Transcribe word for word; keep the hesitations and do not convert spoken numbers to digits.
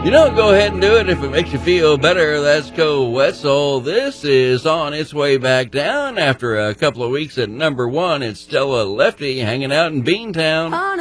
You know, go ahead and do it if it makes you feel better. Let's go, Wetzel. This is on its way back down after a couple of weeks at number one. It's Stella Lefty hanging out in Beantown.